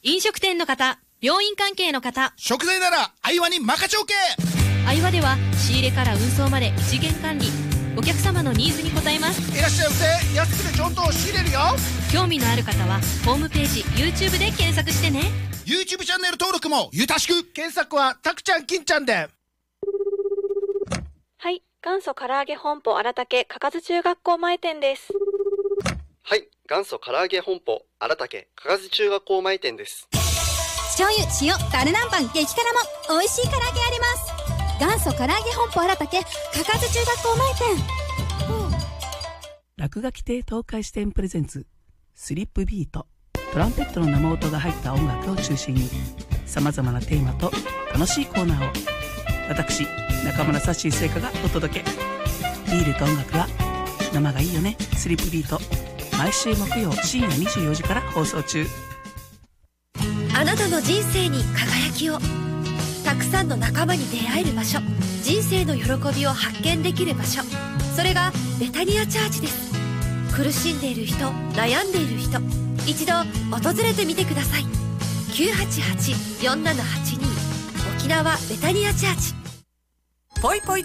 飲食店の方、病院関係の方、 食材なら愛和に任ちょけ。 愛和では仕入れから運送まで一元管理、お客様のニーズに応えます。 いらっしゃいませ。安くて上等仕入れるよ。 興味のある方はホームページ YouTube で検索してね。 YouTube チャンネル登録もゆたしく。検索はたくちゃん金ちゃんで。 はい、元祖唐揚げ本舗荒竹かかず中学校前店です。 はい、元祖唐揚げ本舗荒竹かかず中学校前店です。 醤油、塩、ダルナンパン、激辛も美味しい唐揚げあります。元祖唐揚げ本舗荒竹かかず中学校前店。 落書き亭東海支店プレゼンツスリップビート。トランペットの生音が入った音楽を中心にさまざまなテーマと楽しいコーナーを私中村サッシー聖華がお届け。ビールと音楽は生がいいよね。スリップビート、毎週木曜深夜24時から放送中。 あなたの人生に輝きを。たくさんの仲間に出会える場所、人生の喜びを発見できる場所、それがベタニアチャーチです。苦しんでいる人、悩んでいる人、一度訪れてみてください。 988-4782 沖縄ベタニアチャーチ。 ポイポイ